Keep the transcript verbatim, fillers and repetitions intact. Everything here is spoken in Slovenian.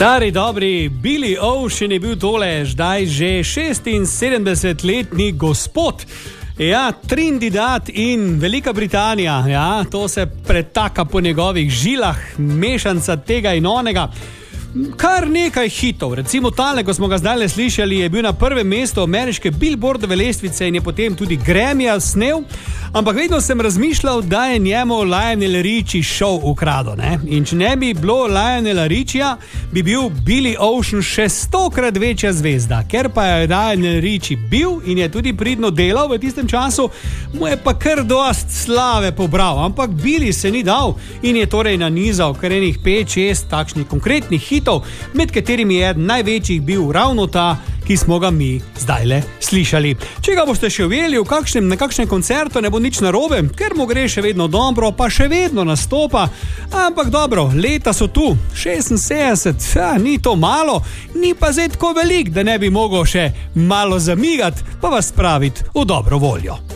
Stari dobri Billy Ocean je bil tole, zdaj že šestinsedemdesetletni gospod. Ja, Trinidad in Velika Britanija, ja, to se pretaka po njegovih žilah, mešanca tega in onega. Kar nekaj hitov, recimo tale, ko smo ga zdaj slišali, je bil na prvem mestu ameriške Billboardove lestvice in je potem tudi Grammyja snel, ampak vedno sem razmišljal, da je njemu Lionel Richie šov ukradel, ne? In če ne bi bilo Lionela Richija, bi bil Billy Ocean še stokrat večja zvezda, ker pa je Lionel Richie bil in je tudi pridno delal v tistem času, mu je pa kar dost slave pobral, ampak Billy se ni dal in je torej nanizal kar enih pet, šest takšnih konkretnih hitov, med katerimi je največjih bil ravno ta, ki smo ga mi zdajle slišali. Če ga boste še ujeli v kakšnem, na kakšnem koncertu, ne bo nič narobe, ker mu gre še vedno dobro, pa še vedno nastopa. Ampak dobro, leta so tu, šestinsedemdeset, ja, ni to malo, ni pa zdaj tako velik, da ne bi mogel še malo zamigati, pa vas spraviti v dobro voljo.